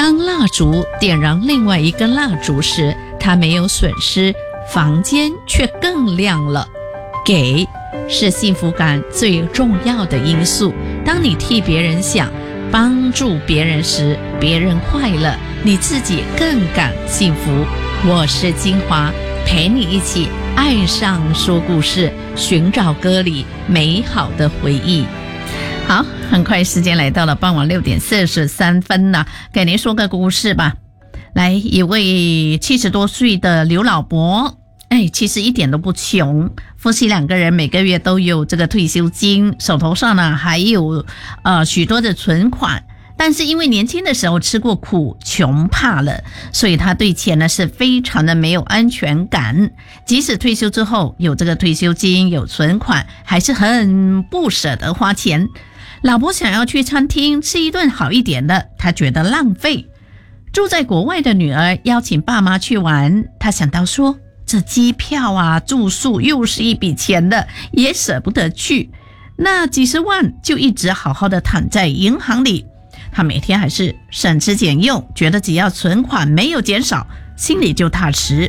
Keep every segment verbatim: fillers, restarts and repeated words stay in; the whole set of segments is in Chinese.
当蜡烛点燃另外一根蜡烛时，它没有损失，房间却更亮了。给是幸福感最重要的因素。当你替别人想，帮助别人时，别人快乐，你自己更感幸福。我是金华，陪你一起爱上说故事，寻找歌里美好的回忆。好，很快时间来到了傍晚六点四十三分了，给您说个故事吧。来，一位七十多岁的刘老伯，哎，其实一点都不穷，夫妻两个人每个月都有这个退休金，手头上呢还有呃许多的存款。但是因为年轻的时候吃过苦，穷怕了，所以他对钱呢是非常的没有安全感。即使退休之后有这个退休金，有存款，还是很不舍得花钱。老婆想要去餐厅吃一顿好一点的，他觉得浪费。住在国外的女儿邀请爸妈去玩，他想到说，这机票啊，住宿又是一笔钱的，也舍不得去。那几十万就一直好好的躺在银行里。他每天还是省吃俭用，觉得只要存款没有减少，心里就踏实。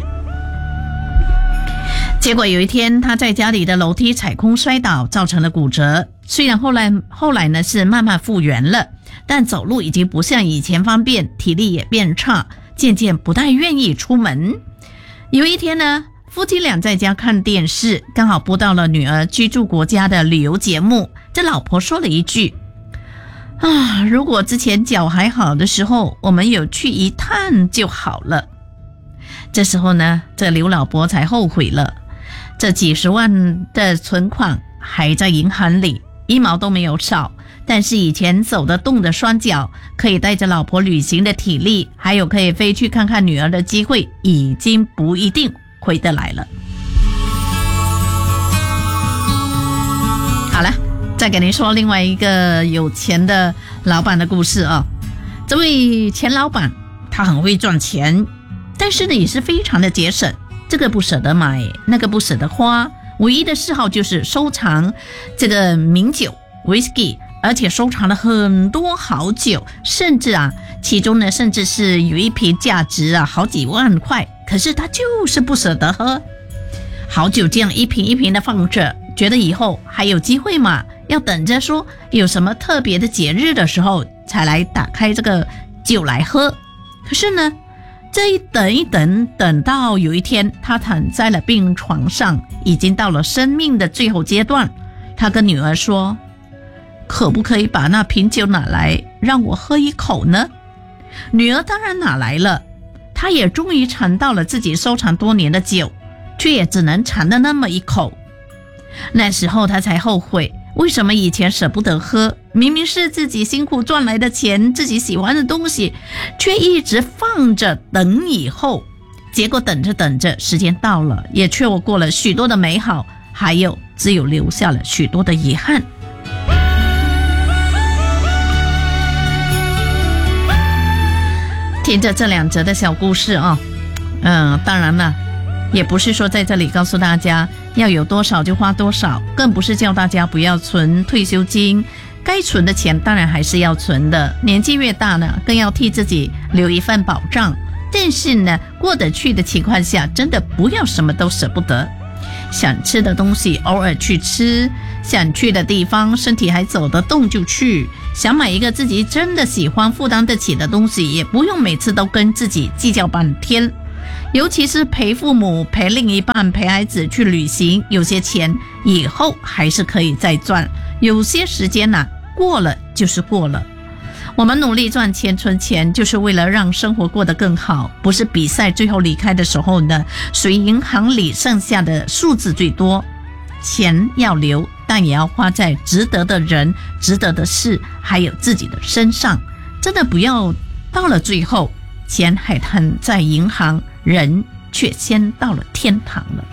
结果有一天，他在家里的楼梯踩空摔倒，造成了骨折。虽然后来后来呢是慢慢复原了，但走路已经不像以前方便，体力也变差，渐渐不太愿意出门。有一天呢，夫妻俩在家看电视，刚好播到了女儿居住国家的旅游节目。这老婆说了一句，啊，如果之前脚还好的时候，我们有去一趟就好了。这时候呢，这刘老伯才后悔了，这几十万的存款还在银行里，一毛都没有少。但是以前走得动的双脚，可以带着老婆旅行的体力，还有可以飞去看看女儿的机会，已经不一定回得来了。好了，再给您说另外一个有钱的老板的故事啊。这位钱老板他很会赚钱，但是呢也是非常的节省，这个不舍得买，那个不舍得花，唯一的嗜好就是收藏这个名酒 whisky， 而且收藏了很多好酒，甚至啊其中呢甚至是有一瓶价值啊好几万块，可是他就是不舍得喝。好酒这样一瓶一瓶的放着，觉得以后还有机会嘛，要等着说有什么特别的节日的时候才来打开这个酒来喝。可是呢这一等一等，等到有一天他躺在了病床上，已经到了生命的最后阶段，他跟女儿说，可不可以把那瓶酒拿来让我喝一口呢？女儿当然拿来了，她也终于尝到了自己收藏多年的酒，却也只能尝了那么一口。那时候他才后悔，为什么以前舍不得喝，明明是自己辛苦赚来的钱，自己喜欢的东西，却一直放着等以后。结果等着等着，时间到了，也错过了许多的美好，还有只有留下了许多的遗憾。听着这两则的小故事啊，嗯，当然了，也不是说在这里告诉大家要有多少就花多少，更不是叫大家不要存退休金，该存的钱当然还是要存的，年纪越大呢，更要替自己留一份保障。但是呢，过得去的情况下，真的不要什么都舍不得。想吃的东西偶尔去吃，想去的地方身体还走得动就去，想买一个自己真的喜欢负担得起的东西，也不用每次都跟自己计较半天。尤其是陪父母、陪另一半、陪孩子去旅行，有些钱以后还是可以再赚，有些时间呢、啊、过了就是过了。我们努力赚钱存钱，就是为了让生活过得更好，不是比赛最后离开的时候呢，谁银行里剩下的数字最多。钱要留，但也要花在值得的人、值得的事，还有自己的身上。真的不要到了最后，钱还躺在银行，人却先到了天堂了。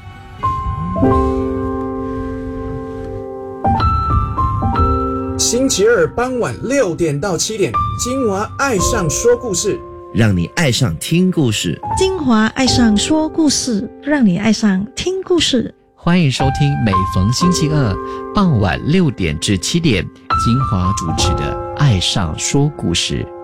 星期二傍晚六点到七点，金华爱上说故事， 让你爱上听故事。 金华爱上说故事，让你爱上听故事。 欢迎收听每逢星期二傍晚六点至七点，金华主持的爱上说故事。